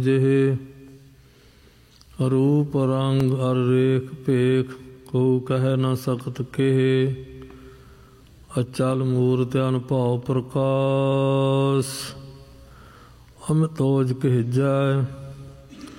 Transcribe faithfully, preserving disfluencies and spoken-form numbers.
ਜਿਹੇ ਰੂਪ ਰੰਗ ਅਰ ਰੇਖ ਭੇਖ ਕੋ ਕਹਿ ਨਾ ਸਕਤ ਕੇਹ। ਅਚਲ ਮੂਰਤਿ ਅਨੁਭਉ ਪ੍ਰਕਾਸ਼ ਅਮਿਤੋਜ ਕਹਿਜੈ।